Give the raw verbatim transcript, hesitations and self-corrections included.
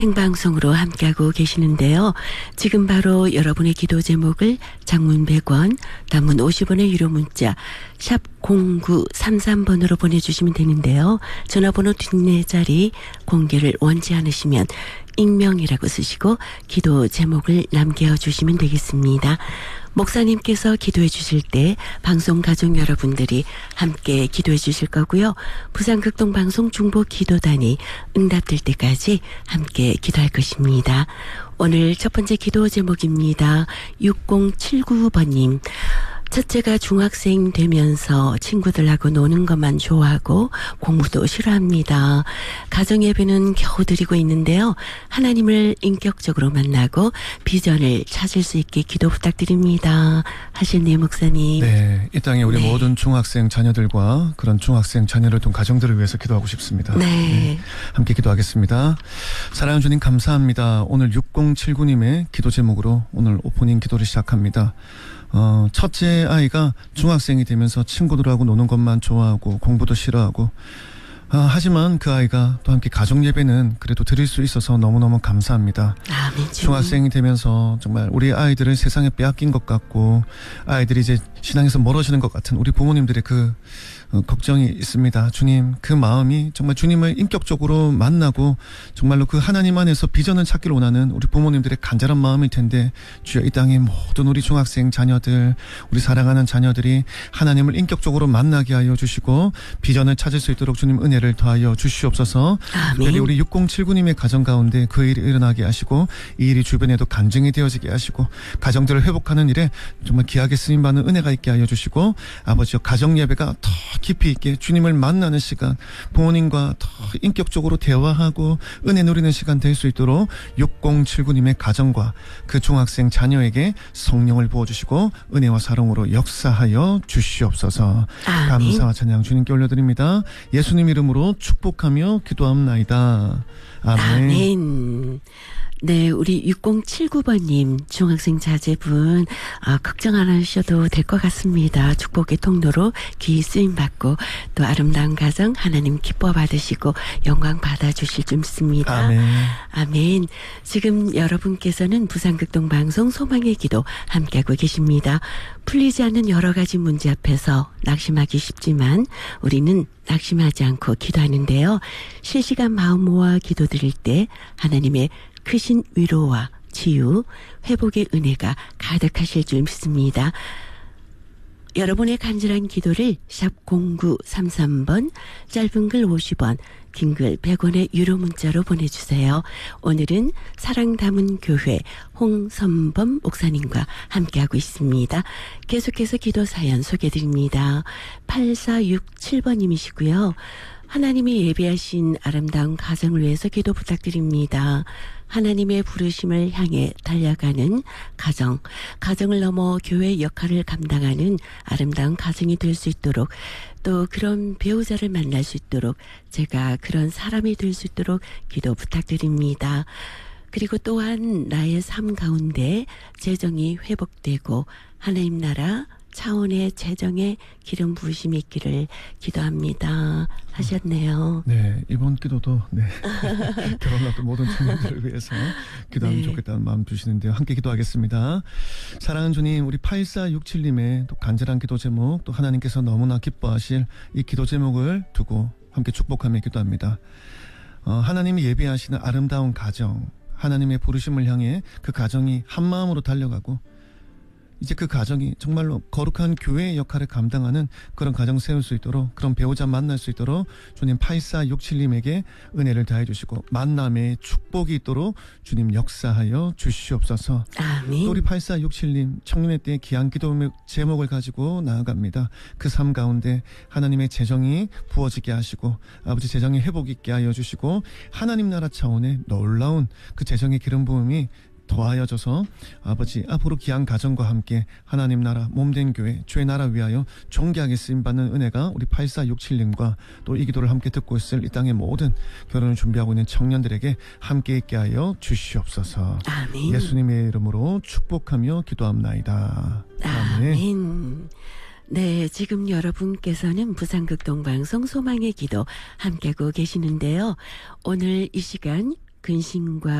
생방송으로 함께하고 계시는데요. 지금 바로 여러분의 기도 제목을 장문 백 원, 단문 오십 원의 유료 문자 샵 공구삼삼 번으로 보내주시면 되는데요. 전화번호 뒷네 자리 공개를 원치 않으시면 익명이라고 쓰시고 기도 제목을 남겨주시면 되겠습니다. 목사님께서 기도해 주실 때 방송 가족 여러분들이 함께 기도해 주실 거고요. 부산극동방송 중보기도단이 응답될 때까지 함께 기도할 것입니다. 오늘 첫 번째 기도 제목입니다. 육공칠구 번님. 첫째가 중학생 되면서 친구들하고 노는 것만 좋아하고 공부도 싫어합니다. 가정예배는 겨우 드리고 있는데요. 하나님을 인격적으로 만나고 비전을 찾을 수 있게 기도 부탁드립니다. 하셨네요, 목사님. 네, 이 땅에 우리 네. 모든 중학생 자녀들과 그런 중학생 자녀를 둔 가정들을 위해서 기도하고 싶습니다. 네. 네, 함께 기도하겠습니다. 사랑하는 주님 감사합니다. 오늘 육공칠구 님의 기도 제목으로 오늘 오프닝 기도를 시작합니다. 어, 첫째 아이가 중학생이 되면서 친구들하고 노는 것만 좋아하고 공부도 싫어하고 아, 하지만 그 아이가 또 함께 가정 예배는 그래도 드릴 수 있어서 너무너무 감사합니다. 아멘. 중학생이 되면서 정말 우리 아이들을 세상에 빼앗긴 것 같고 아이들이 이제 신앙에서 멀어지는 것 같은 우리 부모님들의 그 어, 걱정이 있습니다. 주님, 그 마음이 정말 주님을 인격적으로 만나고 정말로 그 하나님 안에서 비전을 찾기를 원하는 우리 부모님들의 간절한 마음일 텐데 주여 이 땅의 모든 우리 중학생 자녀들, 우리 사랑하는 자녀들이 하나님을 인격적으로 만나게 하여 주시고 비전을 찾을 수 있도록 주님 은혜를 더하여 주시옵소서. 특별히 우리 육공칠구 님의 가정 가운데 그 일이 일어나게 하시고 이 일이 주변에도 간증이 되어지게 하시고 가정들을 회복하는 일에 정말 귀하게 쓰임받는 은혜가 있게 하여 주시고 아버지여 가정 예배가 더 깊이 있게 주님을 만나는 시간, 부모님과 더 인격적으로 대화하고 은혜 누리는 시간 될 수 있도록 육공칠구 님의 가정과 그 중학생 자녀에게 성령을 부어주시고 은혜와 사랑으로 역사하여 주시옵소서. 아멘. 감사와 찬양 주님께 올려드립니다. 예수님 이름으로 축복하며 기도합나이다. 아멘. 아멘. 네, 우리 육공칠구 번님 중학생 자제분 아, 걱정 안 하셔도 될 것 같습니다. 축복의 통로로 귀 쓰임 받고 또 아름다운 가정 하나님 기뻐 받으시고 영광 받아주실 줄 믿습니다. 아멘. 아멘. 지금 여러분께서는 부산극동방송 소망의 기도 함께하고 계십니다. 풀리지 않는 여러 가지 문제 앞에서 낙심하기 쉽지만 우리는 낙심하지 않고 기도하는데요. 실시간 마음 모아 기도 드릴 때 하나님의 크신 위로와 치유, 회복의 은혜가 가득하실 줄 믿습니다. 여러분의 간절한 기도를 샵 공구삼삼 번, 짧은 글 오십 원, 긴 글 백 원의 유료 문자로 보내주세요. 오늘은 사랑 담은 교회 홍선범 목사님과 함께하고 있습니다. 계속해서 기도 사연 소개드립니다. 팔사육칠 번님이시고요. 하나님이 예비하신 아름다운 가정을 위해서 기도 부탁드립니다. 하나님의 부르심을 향해 달려가는 가정, 가정을 넘어 교회의 역할을 감당하는 아름다운 가정이 될 수 있도록 또 그런 배우자를 만날 수 있도록 제가 그런 사람이 될 수 있도록 기도 부탁드립니다. 그리고 또한 나의 삶 가운데 재정이 회복되고 하나님 나라 차원의 재정의 기름 부으심이 있기를 기도합니다. 하셨네요. 네, 이번 기도도 네 결혼 앞둔 모든 청년들을 위해서 기도하면 네. 좋겠다는 마음 주시는데요. 함께 기도하겠습니다. 사랑하는 주님, 우리 팔사육칠 님의 또 간절한 기도 제목, 또 하나님께서 너무나 기뻐하실 이 기도 제목을 두고 함께 축복하며 기도합니다. 어, 하나님이 예비하시는 아름다운 가정, 하나님의 부르심을 향해 그 가정이 한 마음으로 달려가고 이제 그 가정이 정말로 거룩한 교회의 역할을 감당하는 그런 가정 세울 수 있도록, 그런 배우자 만날 수 있도록 주님 팔사육칠 님에게 은혜를 다해 주시고 만남의 축복이 있도록 주님 역사하여 주시옵소서. 아멘. 또 우리 팔사육칠 님 청년의 때의 귀한 기도 제목을 가지고 나아갑니다. 그 삶 가운데 하나님의 재정이 부어지게 하시고 아버지 재정의 회복 있게 하여 주시고 하나님 나라 차원의 놀라운 그 재정의 기름 부음이 더하여져서 아버지 앞으로 귀한 가정과 함께 하나님 나라 몸된 교회 주의 나라 위하여 존귀하게 쓰임받는 은혜가 우리 팔사육칠 님과 또 이 기도를 함께 듣고 있을 이 땅의 모든 결혼을 준비하고 있는 청년들에게 함께 있게 하여 주시옵소서. 아멘. 예수님의 이름으로 축복하며 기도합나이다. 아멘. 아멘. 네, 지금 여러분께서는 부산극동방송 소망의 기도 함께하고 계시는데요. 오늘 이 시간 근심과